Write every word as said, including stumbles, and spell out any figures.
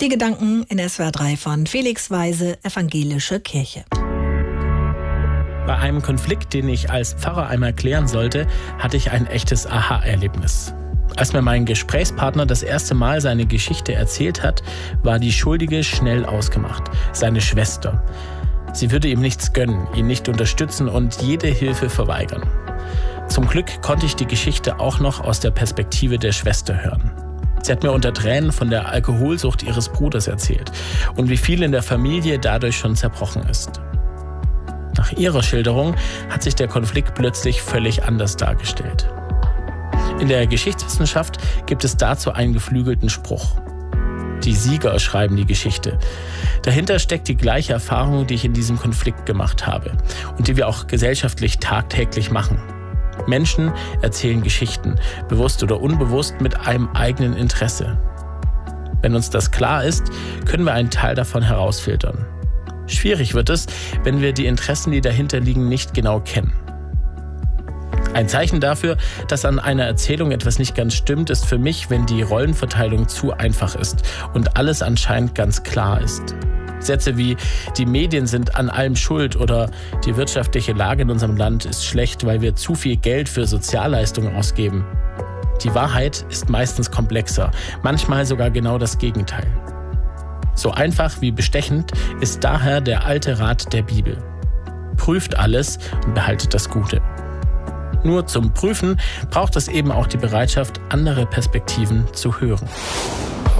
Die Gedanken in S W R drei von Felix Weise, Evangelische Kirche. Bei einem Konflikt, den ich als Pfarrer einmal klären sollte, hatte ich ein echtes Aha-Erlebnis. Als mir mein Gesprächspartner das erste Mal seine Geschichte erzählt hat, war die Schuldige schnell ausgemacht, seine Schwester. Sie würde ihm nichts gönnen, ihn nicht unterstützen und jede Hilfe verweigern. Zum Glück konnte ich die Geschichte auch noch aus der Perspektive der Schwester hören. Sie hat mir unter Tränen von der Alkoholsucht ihres Bruders erzählt und wie viel in der Familie dadurch schon zerbrochen ist. Nach ihrer Schilderung hat sich der Konflikt plötzlich völlig anders dargestellt. In der Geschichtswissenschaft gibt es dazu einen geflügelten Spruch. Die Sieger schreiben die Geschichte. Dahinter steckt die gleiche Erfahrung, die ich in diesem Konflikt gemacht habe und die wir auch gesellschaftlich tagtäglich machen. Menschen erzählen Geschichten, bewusst oder unbewusst, mit einem eigenen Interesse. Wenn uns das klar ist, können wir einen Teil davon herausfiltern. Schwierig wird es, wenn wir die Interessen, die dahinter liegen, nicht genau kennen. Ein Zeichen dafür, dass an einer Erzählung etwas nicht ganz stimmt, ist für mich, wenn die Rollenverteilung zu einfach ist und alles anscheinend ganz klar ist. Sätze wie „die Medien sind an allem schuld" oder „die wirtschaftliche Lage in unserem Land ist schlecht, weil wir zu viel Geld für Sozialleistungen ausgeben". Die Wahrheit ist meistens komplexer, manchmal sogar genau das Gegenteil. So einfach wie bestechend ist daher der alte Rat der Bibel. Prüft alles und behaltet das Gute. Nur zum Prüfen braucht es eben auch die Bereitschaft, andere Perspektiven zu hören.